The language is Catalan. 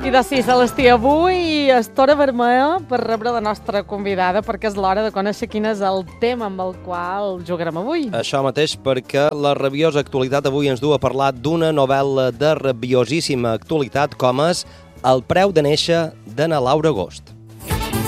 I de sí, Celestí, avui és hora vermella per rebre la nostra convidada, perquè és l'hora de conèixer quin és el tema amb el qual jugarem avui. Això mateix, perquè la rabiosa actualitat avui ens du a parlar d'una novel·la de rabiosíssima actualitat com és El preu de néixer d'Ana Laura Agost.